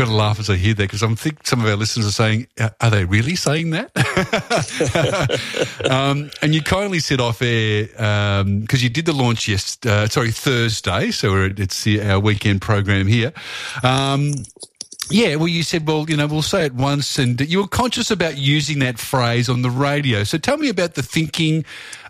got to laugh as I hear that because I think some of our listeners are saying, are they really saying that? And you kindly said off air, because you did the launch Thursday, so it's our weekend program here. Yeah, well, you said, we'll say it once, and you were conscious about using that phrase on the radio. So tell me about the thinking.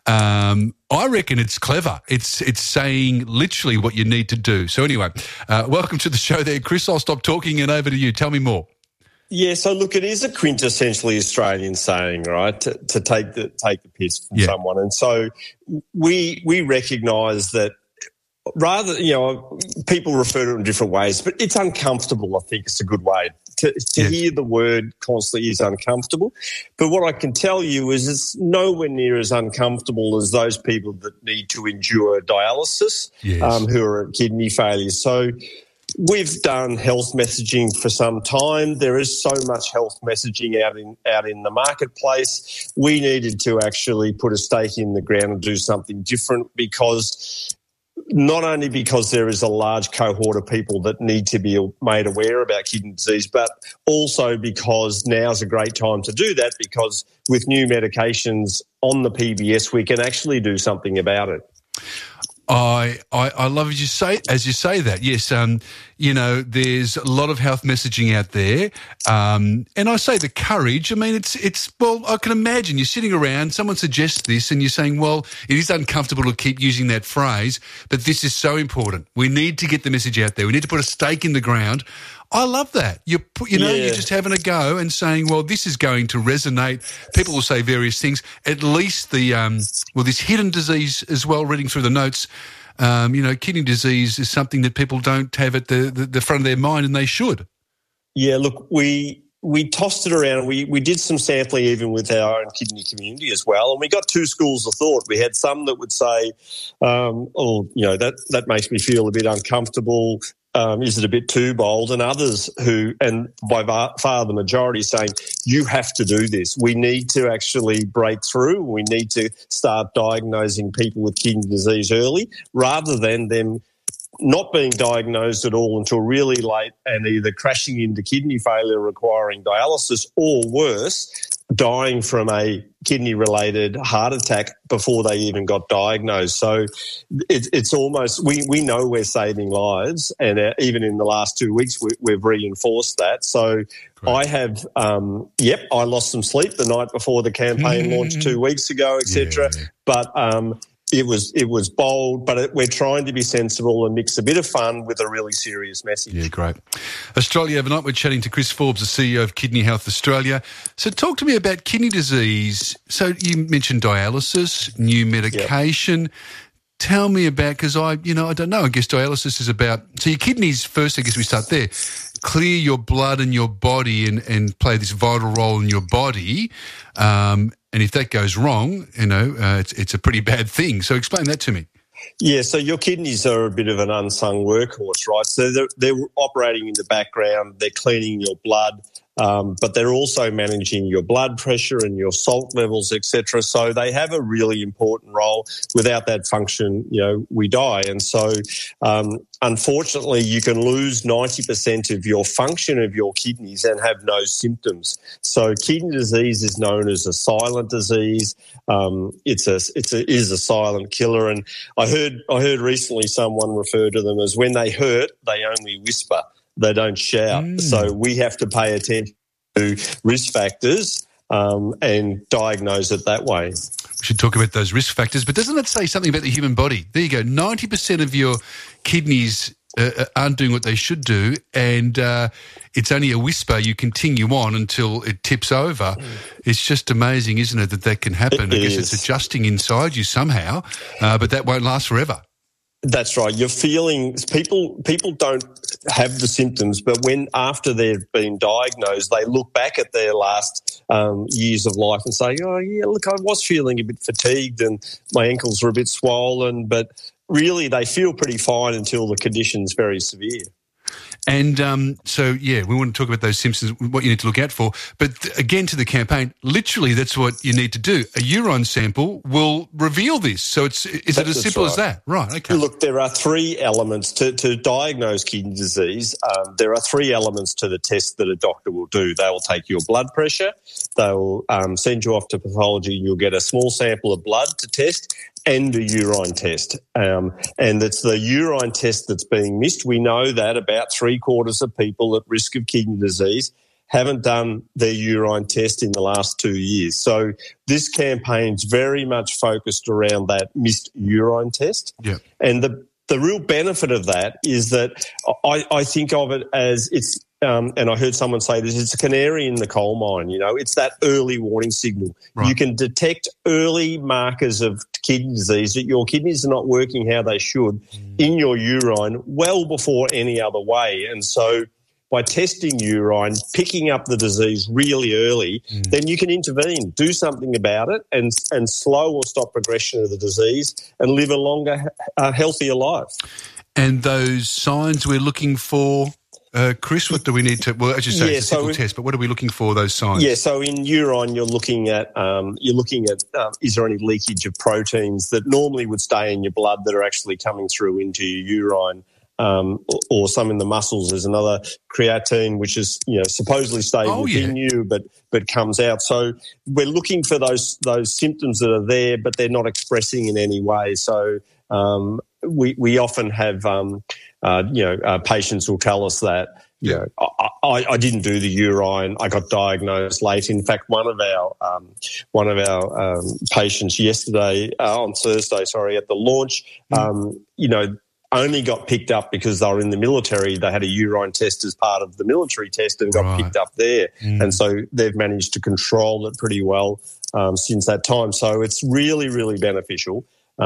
I reckon it's clever. It's saying literally what you need to do. So anyway, welcome to the show there, Chris. I'll stop talking and over to you. Tell me more. Yeah, so look, it is a quintessentially Australian saying, right, to take the piss from someone. And so we recognise that rather, people refer to it in different ways, but it's uncomfortable, I think it's a good way. To hear the word constantly is uncomfortable. But what I can tell you is it's nowhere near as uncomfortable as those people that need to endure dialysis, who are at kidney failure. So we've done health messaging for some time. There is so much health messaging out in the marketplace. We needed to actually put a stake in the ground and do something different not only because there is a large cohort of people that need to be made aware about kidney disease, but also because now's a great time to do that because with new medications on the PBS, we can actually do something about it. I love as you say that. Yes, there's a lot of health messaging out there, and I say the courage. I mean, it's I can imagine you're sitting around, someone suggests this, and you're saying, well, it is uncomfortable to keep using that phrase, but this is so important. We need to get the message out there. We need to put a stake in the ground. I love that. You're just having a go and saying, well, this is going to resonate. People will say various things. At least this hidden disease as well, reading through the notes, kidney disease is something that people don't have at the front of their mind, and they should. Yeah, look, we tossed it around. We did some sampling even with our own kidney community as well, and we got two schools of thought. We had some that would say, that makes me feel a bit uncomfortable. Is it a bit too bold? And others and by far the majority, saying, you have to do this. We need to actually break through. We need to start diagnosing people with kidney disease early rather than them not being diagnosed at all until really late and either crashing into kidney failure requiring dialysis or worse, dying from a kidney-related heart attack before they even got diagnosed. So it's almost we know we're saving lives, and even in the last 2 weeks we've reinforced that. So I have, I lost some sleep the night before the campaign launched 2 weeks ago, etc. Yeah. But it was bold, but we're trying to be sensible and mix a bit of fun with a really serious message. Yeah, great. Australia Overnight, we're chatting to Chris Forbes, the CEO of Kidney Health Australia. So talk to me about kidney disease. So you mentioned dialysis, new medication. Yep. Tell me about, because I don't know, I guess dialysis is about, so your kidneys first, I guess we start there, clear your blood and your body and play this vital role in your body. And if that goes wrong, it's a pretty bad thing. So explain that to me. Yeah, so your kidneys are a bit of an unsung workhorse, right? So they're operating in the background, they're cleaning your blood, but they're also managing your blood pressure and your salt levels, etc. So they have a really important role. Without that function, we die. And so, unfortunately, you can lose 90% of your function of your kidneys and have no symptoms. So kidney disease is known as a silent disease. It is a silent killer. And I heard recently someone refer to them as when they hurt, they only whisper. They don't shout. So we have to pay attention to risk factors and diagnose it that way. We should talk about those risk factors, but doesn't it say something about the human body? There you go, 90% of your kidneys aren't doing what they should do, and it's only a whisper. You continue on until it tips over. It's just amazing, isn't it, that can happen? I guess it's adjusting inside you somehow, but that won't last forever. That's right. Your feelings, people don't have the symptoms, but after they've been diagnosed, they look back at their last years of life and say, oh, yeah, look, I was feeling a bit fatigued and my ankles were a bit swollen, but really they feel pretty fine until the condition's very severe. And so, we want to talk about those symptoms, what you need to look out for. But again, to the campaign, literally that's what you need to do. A urine sample will reveal this. So is it as simple as that? Right, okay. Look, there are three elements to diagnose kidney disease. There are three elements to the test that a doctor will do. They will take your blood pressure, they will send you off to pathology, and you'll get a small sample of blood to test, and a urine test. And it's the urine test that's being missed. We know that about 3/4 of people at risk of kidney disease haven't done their urine test in the last 2 years. So this campaign's very much focused around that missed urine test. Yeah. And the real benefit of that is that I think of it as it's and I heard someone say this, it's a canary in the coal mine, it's that early warning signal. Right. You can detect early markers of kidney disease, that your kidneys are not working how they should in your urine well before any other way. And so by testing urine, picking up the disease really early, then you can intervene, do something about it and slow or stop progression of the disease and live a longer, healthier life. And those signs we're looking for, Chris, what do we need to? Well, as you say, it's a simple test, but what are we looking for? Those signs? Yeah, so in urine, you're looking at is there any leakage of proteins that normally would stay in your blood that are actually coming through into your urine, or some in the muscles. There's another creatine, which is supposedly staying within you, but comes out. So we're looking for those symptoms that are there, but they're not expressing in any way. So we often have patients will tell us that I didn't do the urine. I got diagnosed late. In fact, one of our patients yesterday on Thursday, at the launch, only got picked up because they were in the military. They had a urine test as part of the military test and got picked up there. And so they've managed to control it pretty well since that time. So it's really, really beneficial.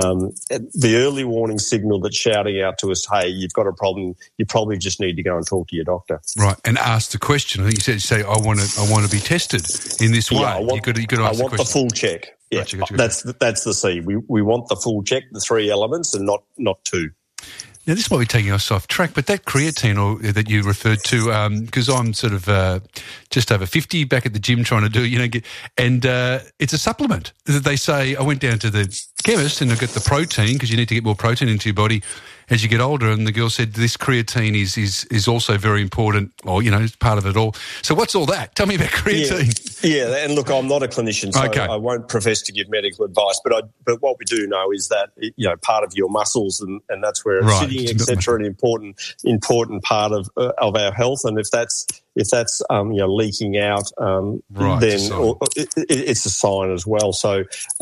The early warning signal that's shouting out to us, hey, you've got a problem, you probably just need to go and talk to your doctor. Right, and ask the question. I think you say, I want to be tested in this way. I want the full check. Yeah, gotcha. That's the C. We want the full check, the three elements, and not two. Now, this might be taking us off track, but that creatine that you referred to, because I'm sort of just over 50 back at the gym trying to do, it's a supplement. They say, I went down to the chemist and I got the protein, because you need to get more protein into your body as you get older, and the girl said this creatine is also very important, or, it's part of it all. So what's all that? Tell me about creatine. Yeah, and look, I'm not a clinician, so I won't profess to give medical advice, but what we do know is that, part of your muscles, and that's where it's sitting, etc., an important part of our health, and if that's leaking out, then it's a sign as well. So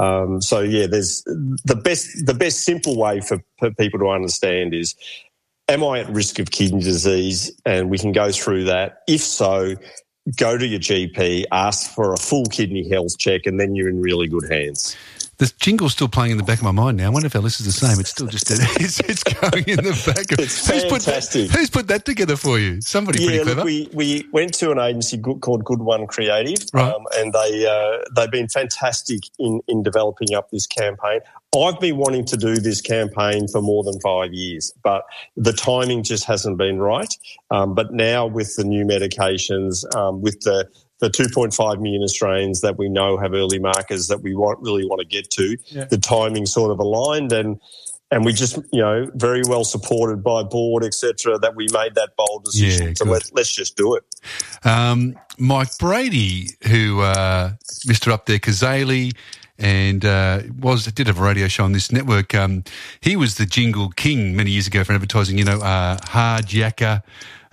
there's the best simple way for people to understand is, am I at risk of kidney disease? And we can go through that. If so, go to your GP, ask for a full kidney health check, and then you're in really good hands. The jingle's still playing in the back of my mind now. I wonder if our listeners are the same. It's still just it's going in the back of. It's fantastic. Who's put that together for you? Somebody pretty clever. Look, we went to an agency called Good One Creative, and they've been fantastic in developing up this campaign. I've been wanting to do this campaign for more than 5 years, but the timing just hasn't been right. But now with the new medications, with the 2.5 million Australians that we know have early markers that we really want to get to, the timing sort of aligned, and we just, very well supported by board, etc., that we made that bold decision to let's just do it. Mike Brady, who Mr. Up There Kazali, and did have a radio show on this network. He was the jingle king many years ago for advertising, Hard Yakka.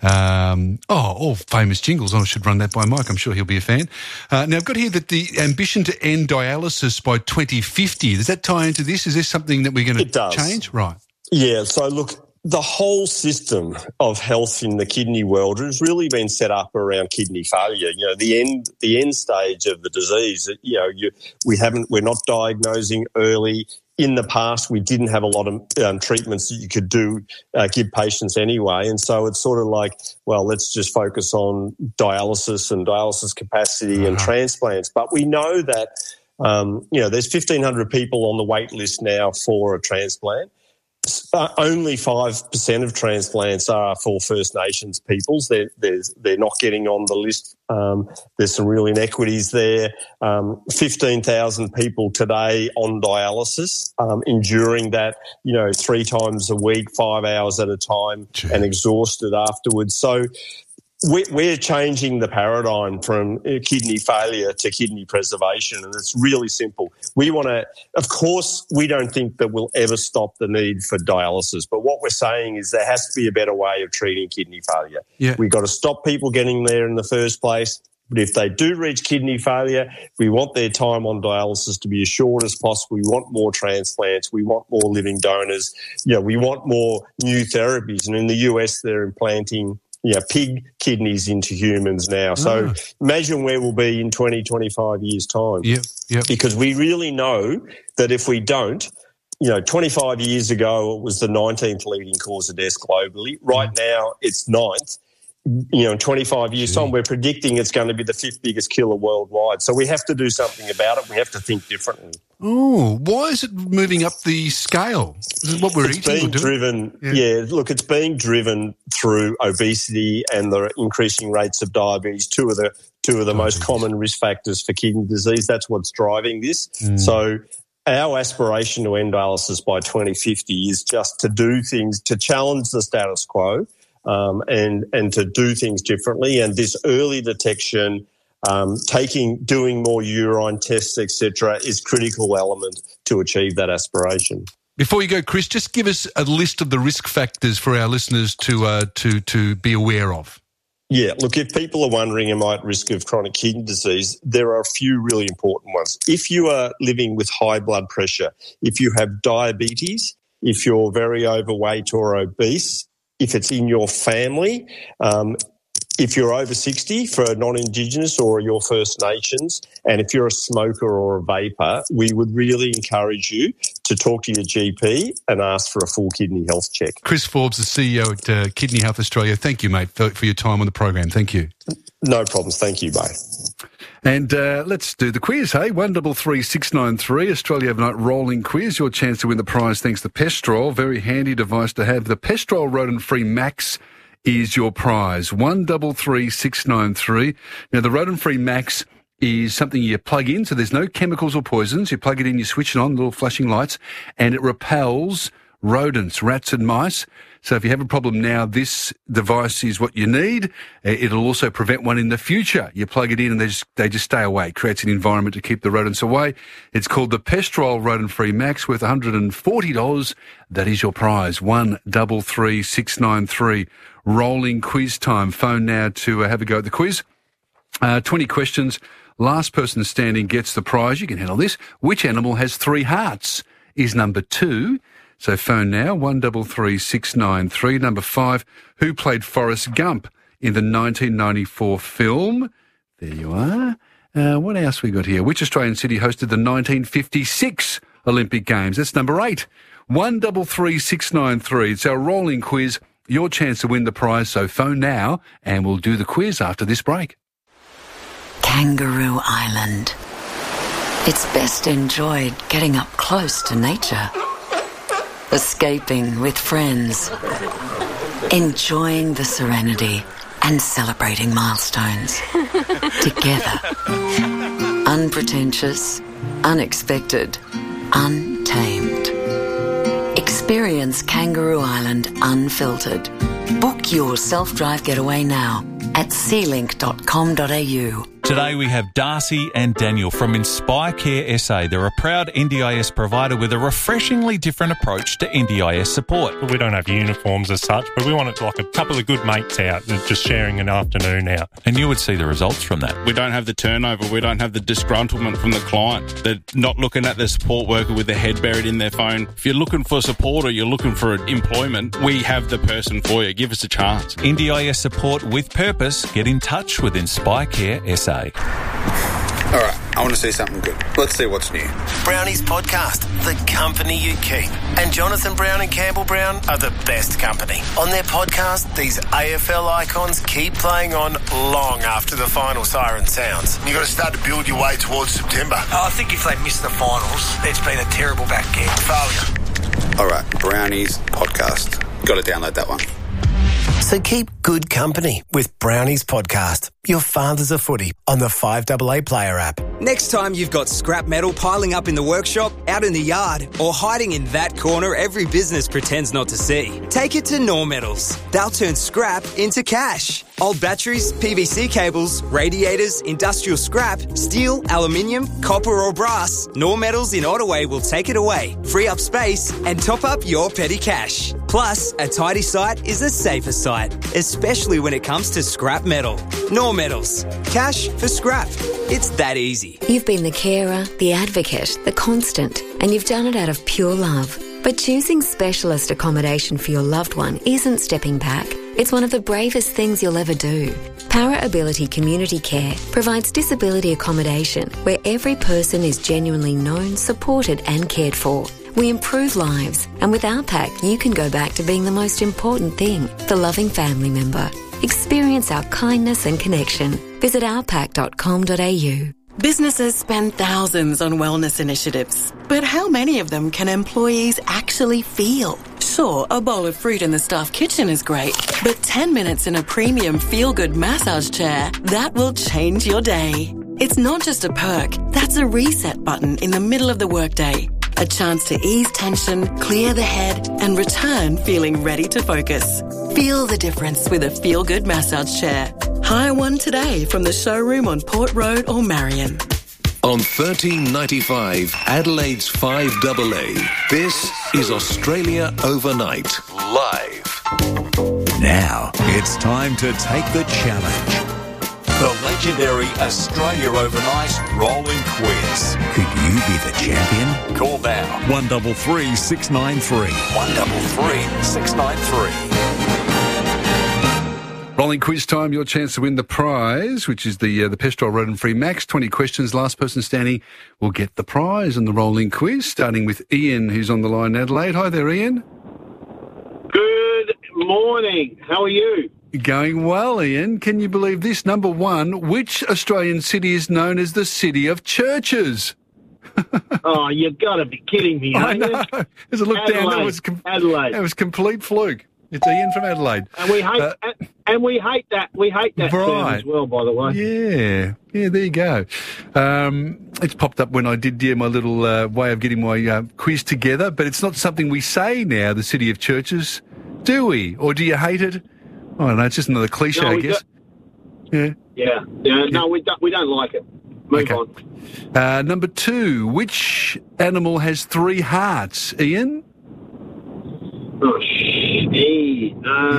All famous jingles. I should run that by Mike. I'm sure he'll be a fan. Now, I've got here that the ambition to end dialysis by 2050. Does that tie into this? Is this something that we're going to change? Right. Yeah. So, look, the whole system of health in the kidney world has really been set up around kidney failure. The end stage of the disease. We're not diagnosing early. In the past, we didn't have a lot of treatments that you could give patients anyway. And so it's sort of like, well, let's just focus on dialysis and dialysis capacity and transplants. But we know that, there's 1,500 people on the wait list now for a transplant. only 5% of transplants are for First Nations peoples. They're not getting on the list. There's some real inequities there. 15,000 people today on dialysis, enduring that, 3 times a week, 5 hours at a time, and exhausted afterwards. So we're changing the paradigm from kidney failure to kidney preservation, and it's really simple. We want to, of course, we don't think that we'll ever stop the need for dialysis, but what we're saying is there has to be a better way of treating kidney failure. Yeah. We've got to stop people getting there in the first place. But if they do reach kidney failure, we want their time on dialysis to be as short as possible. We want more transplants. We want more living donors. We want more new therapies. And in the US, they're implanting pig kidneys into humans now. So imagine where we'll be in 20, 25 years' time. Yep. Because we really know that if we don't, 25 years ago it was the 19th leading cause of death globally. Right now it's 9th. In 25 years' time, we're predicting it's going to be the 5th biggest killer worldwide. So we have to do something about it. We have to think differently. Oh, why is it moving up the scale? Is it what we're eating? It's being driven. It's being driven through obesity and the increasing rates of diabetes. Two of the most common risk factors for kidney disease. That's what's driving this. So our aspiration to end dialysis by 2050 is just to do things to challenge the status quo. And to do things differently, and this early detection, doing more urine tests, etc., is critical element to achieve that aspiration. Before you go, Chris, just give us a list of the risk factors for our listeners to be aware of. Yeah, look, if people are wondering, am I at risk of chronic kidney disease, there are a few really important ones. If you are living with high blood pressure, if you have diabetes, if you're very overweight or obese, if it's in your family, if you're over 60 for non-Indigenous or your First Nations, and if you're a smoker or a vapor, we would really encourage you to talk to your GP and ask for a full kidney health check. Chris Forbes, the CEO at Kidney Health Australia. Thank you, mate, for your time on the program. Thank you. No problems. Thank you, mate. And let's do the quiz, hey? 133693, Australia Overnight Rolling Quiz. Your chance to win the prize thanks to Pestrol. Very handy device to have. The Pestrol Rodent-Free Max is your prize. 133693. Now, the Rodent-Free Max is something you plug in, so there's no chemicals or poisons. You plug it in, you switch it on, little flashing lights, and it repels rodents, rats and mice. So if you have a problem now, this device is what you need. It'll also prevent one in the future. You plug it in and they just stay away. It creates an environment to keep the rodents away. It's called the Pestrol Rodent-Free Max, worth $140. That is your prize. 133693. Rolling quiz time. Phone now to have a go at the quiz. 20 questions. Last person standing gets the prize. You can handle this. Which animal has 3 hearts? Is number 2. So phone now, 133693. Number 5, who played Forrest Gump in the 1994 film? There you are. What else we got here? Which Australian city hosted the 1956 Olympic Games? That's number 8. 133693. It's our rolling quiz. Your chance to win the prize. So phone now and we'll do the quiz after this break. Kangaroo Island. It's best enjoyed getting up close to nature. Escaping with friends, enjoying the serenity and celebrating milestones together. Unpretentious, unexpected, untamed. Experience Kangaroo Island unfiltered. Book your self-drive getaway now at sealink.com.au. Today we have Darcy and Daniel from Inspire Care SA. They're a proud NDIS provider with a refreshingly different approach to NDIS support. We don't have uniforms as such, but we want it like a couple of good mates out just sharing an afternoon out. And you would see the results from that. We don't have the turnover. We don't have the disgruntlement from the client. They're not looking at the support worker with their head buried in their phone. If you're looking for support or you're looking for employment, we have the person for you. Give us a chance. NDIS support with purpose. Get in touch with Inspire Care SA. All right, I want to see something good. Let's see what's new. Brownie's podcast, The Company You Keep. And Jonathan Brown and Campbell Brown are the best company. On their podcast, these AFL icons keep playing on long after the final siren sounds. You've got to start to build your way towards September. I think if they miss the finals, it's been a terrible back end. Failure. All right, Brownies Podcast. Got to download that one. So keep good company with Brownies Podcast, Your Father's a Footy, on the 5AA Player app. Next time you've got scrap metal piling up in the workshop, out in the yard, or hiding in that corner every business pretends not to see, take it to Normetals. They'll turn scrap into cash. Old batteries, PVC cables, radiators, industrial scrap, steel, aluminium, copper or brass, Normetals in Ottaway will take it away, free up space and top up your petty cash. Plus, a tidy site is a safer site, especially when it comes to scrap metal. Normetals. Cash for scrap. It's that easy. You've been the carer, the advocate, the constant, and you've done it out of pure love. But choosing specialist accommodation for your loved one isn't stepping back. It's one of the bravest things you'll ever do. Para Ability Community Care provides disability accommodation where every person is genuinely known, supported and cared for. We improve lives, and with our pack, you can go back to being the most important thing, the loving family member. Experience our kindness and connection. Visit ourpack.com.au. Businesses spend thousands on wellness initiatives, but how many of them can employees actually feel? Sure, a bowl of fruit in the staff kitchen is great, but 10 minutes in a premium feel-good massage chair, that will change your day. It's not just a perk, that's a reset button in the middle of the workday. A chance to ease tension, clear the head, and return feeling ready to focus. Feel the difference with a feel-good massage chair. Hire one today from the showroom on Port Road or Marion. On 1395 Adelaide's 5AA, this is Australia Overnight, live. Now it's time to take the challenge. The legendary Australia Overnight Rolling Quiz. Could you be the champion? Call now. 133 693. 133 693. Rolling quiz time, your chance to win the prize, which is the Pestrol Rodent-Free Max. 20 questions, last person standing will get the prize in the rolling quiz, starting with Ian, who's on the line in Adelaide. Hi there, Ian. Good morning. How are you? Going well, Ian. Can you believe this? Number one, which Australian city is known as the City of Churches? Oh, you've got to be kidding me, I know. There's a look Adelaide. down. Adelaide. That was complete fluke. It's Ian from Adelaide. And we hate that. We hate that term as well, by the way. Yeah, there you go. It's popped up when I did my little way of getting my quiz together, but it's not something we say now, the City of Churches, do we? Or do you hate it? I don't know, it's just another cliche, I guess. Yeah. No, we don't like it. Move on. Number two, which animal has three hearts, Ian? Oh, shit.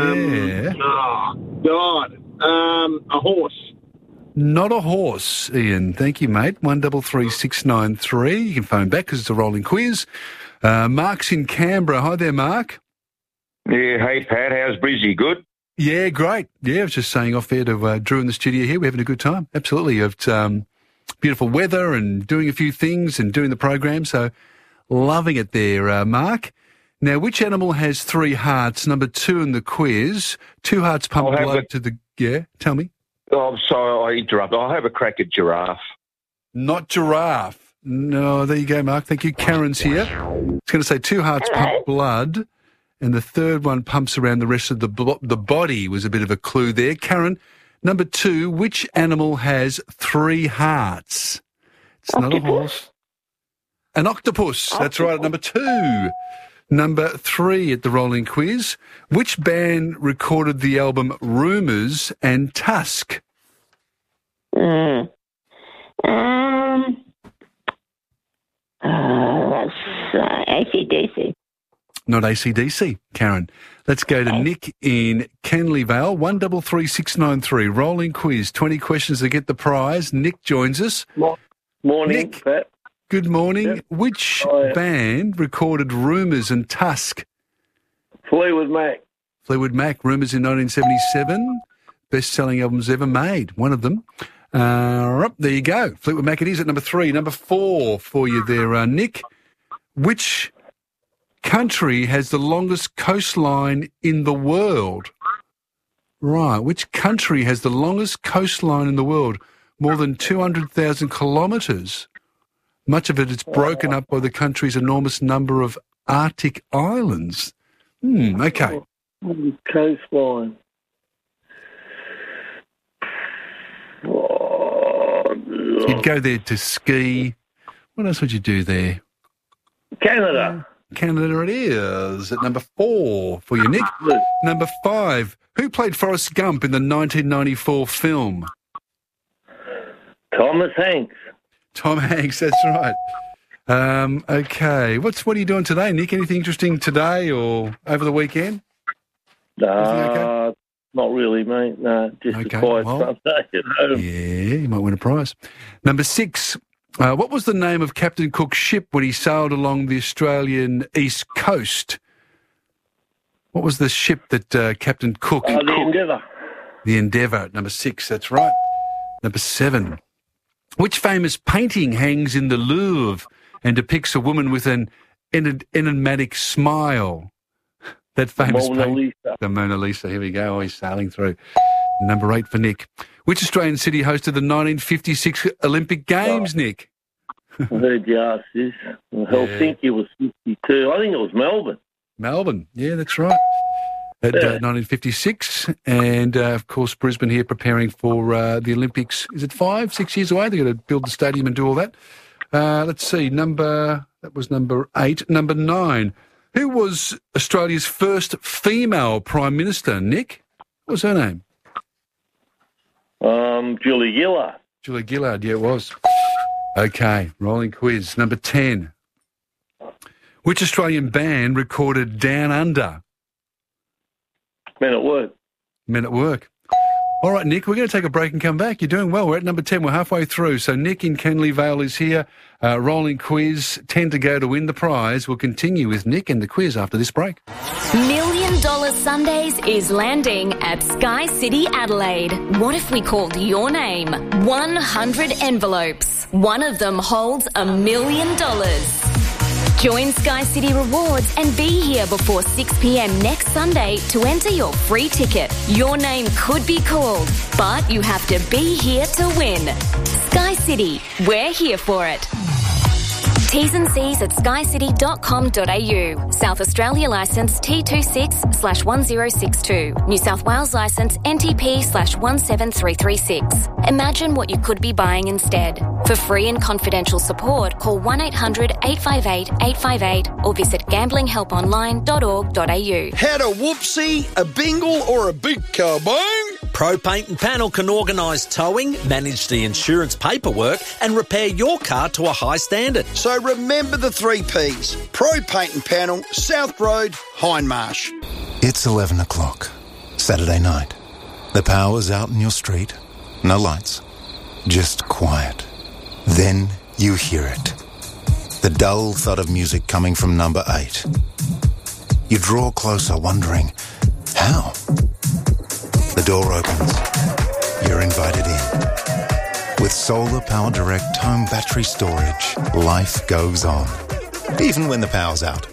Oh, God. A horse. Not a horse, Ian. Thank you, mate. 133 693. You can phone back because it's a rolling quiz. Mark's in Canberra. Hi there, Mark. Yeah, hey, Pat. How's Brizzy? Good? Yeah, great. Yeah, I was just saying off there to Drew in the studio here. We're having a good time. Absolutely. It's beautiful weather and doing a few things and doing the program. So loving it there, Mark. Now, which animal has three hearts? Number two in the quiz. Two hearts pump blood to the... Yeah, tell me. Oh, I'm sorry, I interrupted. I'll have a crack at giraffe. Not giraffe. No, there you go, Mark. Thank you. Karen's here. It's going to say two hearts pump blood, and the third one pumps around the rest of the body was a bit of a clue there. Karen, number two, which animal has three hearts? It's not a horse. An octopus. That's right, at number two. Number three at the rolling quiz. Which band recorded the album Rumours and Tusk? That's AC/DC. Not AC/DC, Karen. Let's go to Nick in Canley Vale. 133 693. Rolling quiz. 20 questions to get the prize. Nick joins us. Morning, Nick. Pat. Good morning. Yep. Which band recorded Rumours and Tusk? Fleetwood Mac. Fleetwood Mac. Rumours in 1977. Best-selling albums ever made. One of them. There you go. Fleetwood Mac it is at number three. Number four for you there, Nick. Which country has the longest coastline in the world? Right. Which country has the longest coastline in the world? More than 200,000 kilometres. Much of it is broken up by the country's enormous number of Arctic islands. Okay. Coastline. You'd go there to ski. What else would you do there? Canada. Canada it is at number 4 for you, Nick. Number 5. Who played Forrest Gump in the 1994 film? Thomas Hanks. Tom Hanks, that's right. Okay. What are you doing today, Nick? Anything interesting today or over the weekend? Okay? Not really, mate. No, just a quiet Sunday at home. Yeah, you might win a prize. Number 6. What was the name of Captain Cook's ship when he sailed along the Australian east coast? What was the ship that Captain Cook... the Endeavour. The Endeavour, number 6, that's right. Number 7. Which famous painting hangs in the Louvre and depicts a woman with an enigmatic smile? That famous painting. The Mona Lisa, here we go, he's sailing through. Number 8 for Nick. Which Australian city hosted the 1956 Olympic Games, Nick? I heard you ask this. Helsinki was 52. I think it was Melbourne. Melbourne, yeah, that's right. At 1956. And, of course, Brisbane here preparing for the Olympics. Is it 5, 6 years away? They're going to build the stadium and do all that. Let's see, that was number 8. Number 9. Who was Australia's first female Prime Minister, Nick? What was her name? Julia Gillard. Julia Gillard, yeah, it was. Okay, rolling quiz. Number 10. Which Australian band recorded Down Under? Men at Work. Men at Work. All right, Nick, we're going to take a break and come back. You're doing well. We're at number 10. We're halfway through. So Nick in Kenley Vale is here. Rolling quiz. 10 to go to win the prize. We'll continue with Nick and the quiz after this break. $1 Million Sundays is landing at Sky City Adelaide. What if we called your name? 100 envelopes. One of them holds $1 million. Join Sky City Rewards and be here before 6 p.m. next Sunday to enter your free ticket. Your name could be called, but you have to be here to win. Sky City, we're here for it. T's and C's at skycity.com.au. South Australia licence T26/1062. New South Wales licence NTP/17336. Imagine what you could be buying instead. For free and confidential support, call 1-800-858-858 or visit gamblinghelponline.org.au. Had a whoopsie, a bingle or a big kaboom? Pro Paint and Panel can organise towing, manage the insurance paperwork and repair your car to a high standard. So remember the 3 Ps. Pro Paint and Panel, South Road, Hindmarsh. It's 11 o'clock, Saturday night. The power's out in your street. No lights. Just quiet. Then you hear it. The dull thud of music coming from number 8. You draw closer, wondering, how? The door opens. You're invited in. With Solar Power Direct home battery storage, life goes on. Even when the power's out.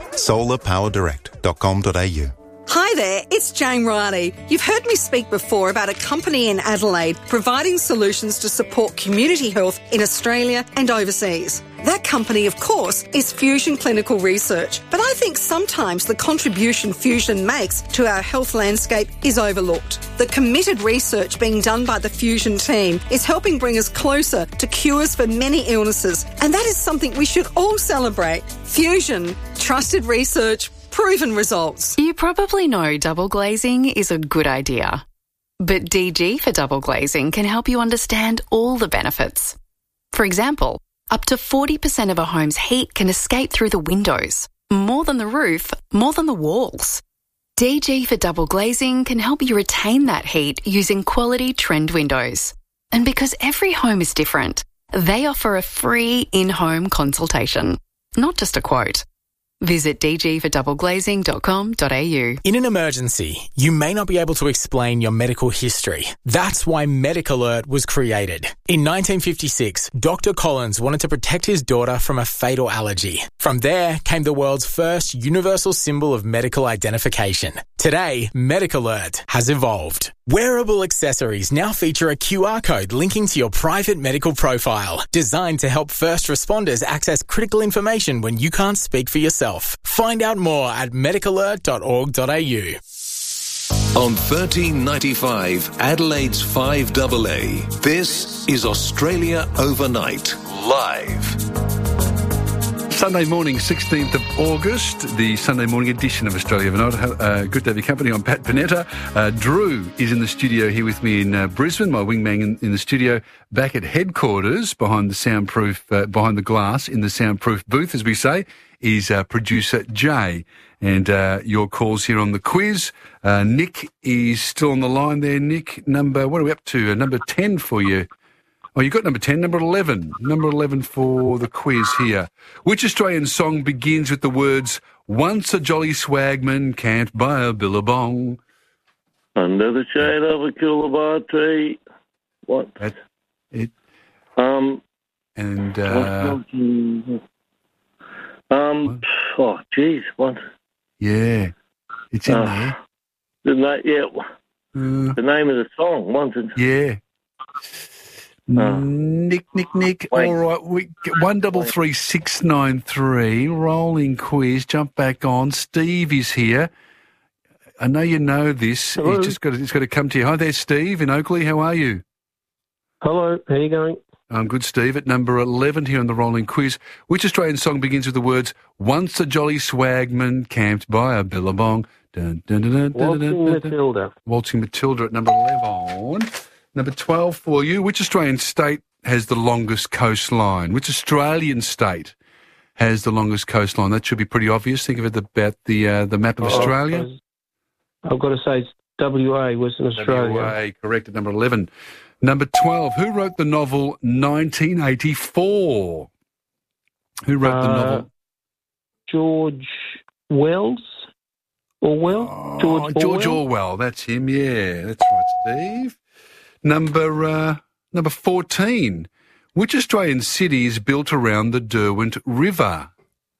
solarpowerdirect.com.au. Hi there, it's Jane Riley. You've heard me speak before about a company in Adelaide providing solutions to support community health in Australia and overseas. That company, of course, is Fusion Clinical Research. But I think sometimes the contribution Fusion makes to our health landscape is overlooked. The committed research being done by the Fusion team is helping bring us closer to cures for many illnesses. And that is something we should all celebrate. Fusion, trusted research, proven results. You probably know double glazing is a good idea. But DG for double glazing can help you understand all the benefits. For example, up to 40% of a home's heat can escape through the windows. More than the roof, more than the walls. DG for double glazing can help you retain that heat using quality trend windows. And because every home is different, they offer a free in-home consultation, not just a quote. Visit dgfordoubleglazing.com.au. In an emergency, you may not be able to explain your medical history. That's why Medic Alert was created. In 1956, Dr. Collins wanted to protect his daughter from a fatal allergy. From there came the world's first universal symbol of medical identification. Today, Medic Alert has evolved. Wearable accessories now feature a QR code linking to your private medical profile, designed to help first responders access critical information when you can't speak for yourself. yourself. Find out more at medicalert.org.au. On 1395 Adelaide's 5AA, this is Australia Overnight, live. Sunday morning, 16th of August, the Sunday morning edition of Australia Overnight. Good to have your company. I'm Pat Panetta. Drew is in the studio here with me in Brisbane, my wingman in the studio, back at headquarters behind the soundproof, behind the glass in the soundproof booth, as we say, is producer Jay. And your calls here on the quiz. Nick is still on the line there. Nick, what are we up to? Number 10 for you. Oh, you got number 10, number 11. Number 11 for the quiz here. Which Australian song begins with the words, once a jolly swagman can't buy a billabong? Under the shade of a coolabah tree. What? That's it. Oh, geez, what? Yeah, it's in there. The name of the song, wasn't it? Yeah. Nick. Wait. All right, 133693, rolling quiz, jump back on. Steve is here. I know you know this. Hello. It's got to come to you. Hi there, Steve in Oakley. How are you? Hello, how are you going? I'm good, Steve. At number 11 here on the rolling quiz, which Australian song begins with the words, once a jolly swagman camped by a billabong? Dun, dun, dun, dun, dun, Waltzing dun, dun, Matilda. Waltzing Matilda at number 11. Number 12 for you. Which Australian state has the longest coastline? Which Australian state has the longest coastline? That should be pretty obvious. Think of it about the map of Australia. I've got to say it's WA, Western Australia. WA, correct, at number 11. Number 12, who wrote the novel 1984? Who wrote the novel? George Wells? Orwell? George Orwell, that's him, yeah. That's right, Steve. Number 14, which Australian city is built around the Derwent River?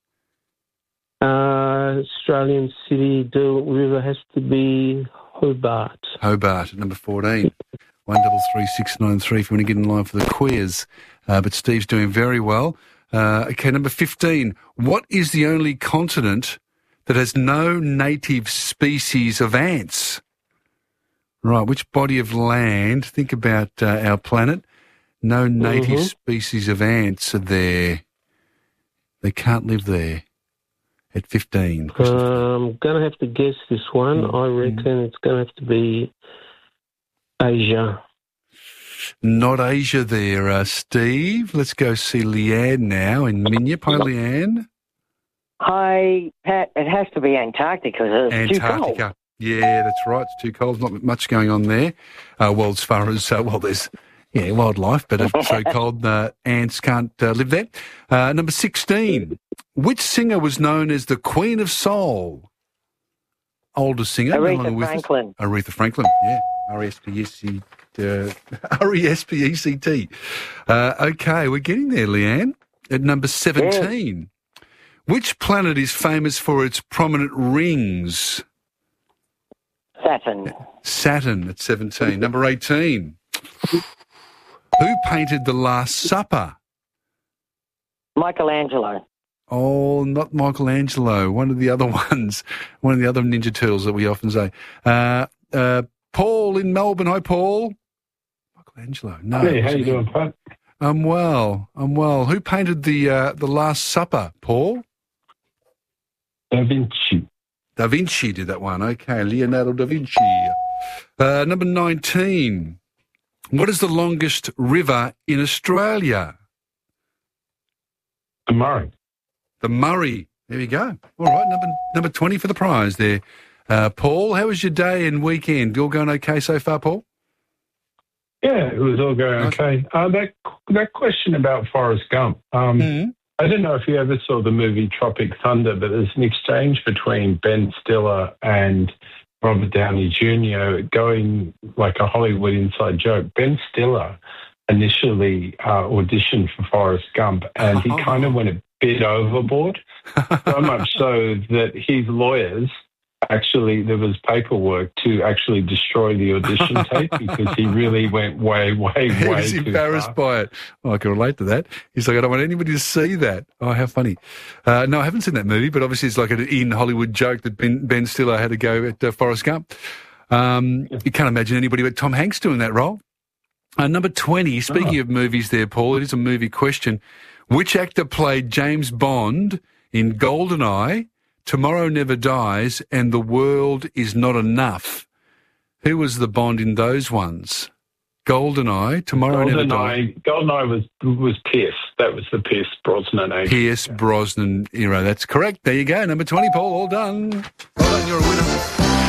Australian city, Derwent River has to be Hobart. Hobart at number 14. 133693 if you want to get in line for the quiz. But Steve's doing very well. Okay, number 15. What is the only continent that has no native species of ants? Right, which body of land, think about our planet, no native species of ants are there. They can't live there. At 15. I'm going to have to guess this one. I reckon it's going to have to be Asia. Not Asia there, Steve. Let's go see Leanne now in Minyip. Hi, Leanne. Hi, Pat. It has to be Antarctica. It's Antarctica. Too cold. Yeah, that's right. It's too cold. Not much going on there. Well, as far as, there's wildlife, but if it's so cold, ants can't live there. Number 16. Which singer was known as the Queen of Soul? Older singer. Aretha Franklin. Aretha Franklin, yeah. R-E-S-P-E-C-T. Okay, we're getting there, Leanne. At number 17. Yeah. Which planet is famous for its prominent rings? Saturn. Saturn at 17. Number 18. Who painted The Last Supper? Michelangelo. Oh, not Michelangelo. One of the other ones. One of the other Ninja Turtles that we often say. Paul in Melbourne. Hi, Paul. Michelangelo. No. Hey, how you doing, Pat? I'm well. Who painted the Last Supper, Paul? Da Vinci. Da Vinci did that one. Okay, Leonardo da Vinci. Number 19. What is the longest river in Australia? The Murray. The Murray. There you go. All right, number 20 for the prize there. Paul, how was your day and weekend? All going okay so far, Paul? Yeah, it was all going okay. That question about Forrest Gump, I don't know if you ever saw the movie Tropic Thunder, but there's an exchange between Ben Stiller and Robert Downey Jr. going like a Hollywood inside joke. Ben Stiller initially auditioned for Forrest Gump, and he kind of went a bit overboard, so much so that his lawyers actually, there was paperwork to actually destroy the audition tape because he really went way He was too embarrassed far. by it. Oh, I can relate to that. He's like, I don't want anybody to see that. Oh, how funny. No, I haven't seen that movie, but obviously it's like an in-Hollywood joke that Ben Stiller had to go at Forrest Gump. You can't imagine anybody but Tom Hanks doing that role. Number 20, speaking of movies there, Paul, it is a movie question. Which actor played James Bond in GoldenEye, Tomorrow Never Dies, and The World Is Not Enough? Who was the Bond in those ones? GoldenEye, Tomorrow Never Dies. GoldenEye was Pierce. That was the Pierce Brosnan age. Pierce Brosnan era. That's correct. There you go. Number 20, Paul. All done. Well done. You're a winner.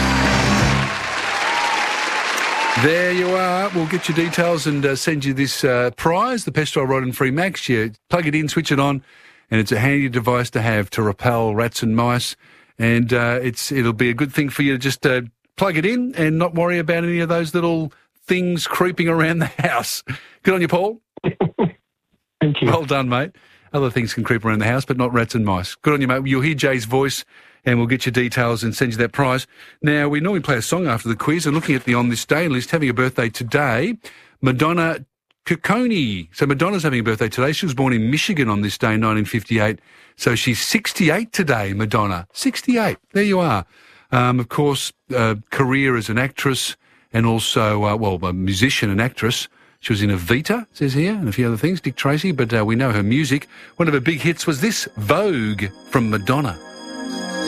There you are. We'll get your details and send you this prize, the Pestro Rod and Free Max. You plug it in, switch it on, and it's a handy device to have to repel rats and mice. And it'll be a good thing for you to just plug it in and not worry about any of those little things creeping around the house. Good on you, Paul. Thank you. Well done, mate. Other things can creep around the house, but not rats and mice. Good on you, mate. You'll hear Jay's voice, and we'll get your details and send you that prize. Now, we normally play a song after the quiz, and looking at the On This Day list, having a birthday today, Madonna Ciccone. So Madonna's having a birthday today. She was born in Michigan on this day in 1958. So she's 68 today, Madonna. 68. There you are. Of course, career as an actress and also, a musician and actress. She was in Evita, it says here, and a few other things, Dick Tracy, but we know her music. One of her big hits was this, Vogue, from Madonna.